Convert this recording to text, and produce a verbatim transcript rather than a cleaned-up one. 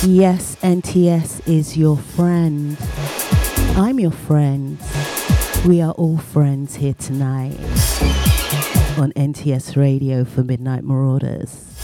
Yes, N T S is your friend. I'm your friend. We are all friends here tonight on N T S Radio for Midnight Marauders.